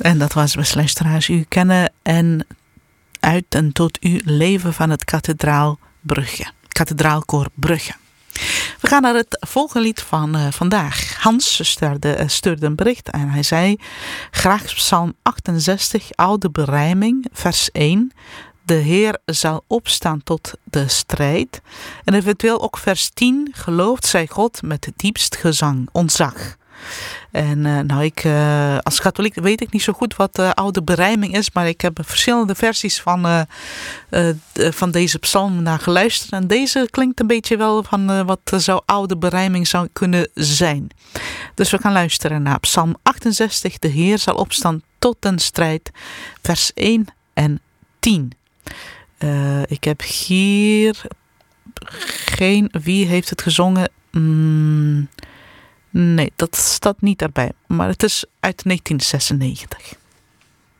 En dat was, beste luisteraars, u kennen en uit en tot u leven van het kathedraalkoor Brugge. We gaan naar het volgende lied van vandaag. Hans stuurde een bericht en hij zei: graag Psalm 68, oude berijming, vers 1. De Heer zal opstaan tot de strijd. En eventueel ook vers 10. Geloofd zij God met het diepst gezang, ontzag. En als katholiek weet ik niet zo goed wat de oude berijming is, maar ik heb verschillende versies van deze psalm naar geluisterd. En deze klinkt een beetje wel van wat zo'n oude berijming zou kunnen zijn. Dus we gaan luisteren naar Psalm 68. De Heer zal opstaan tot den strijd, vers 1 en 10. Ik heb hier geen... Wie heeft het gezongen? Nee, dat staat niet daarbij. Maar het is uit 1996.